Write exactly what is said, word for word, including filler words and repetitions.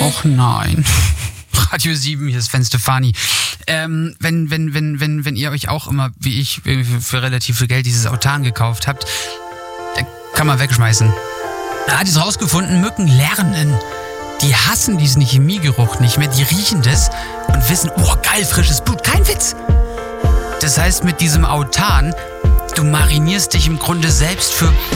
auch nein. Radio sieben, hier ist Sven Stefani. Ähm, wenn, wenn, wenn, wenn, wenn ihr euch auch immer, wie ich, für, für relativ viel Geld dieses Autan gekauft habt, kann man wegschmeißen. Er hat es rausgefunden, Mücken lernen. Die hassen diesen Chemiegeruch nicht mehr, die riechen das und wissen, oh geil, frisches Blut, kein Witz. Das heißt, mit diesem Autan, du marinierst dich im Grunde selbst für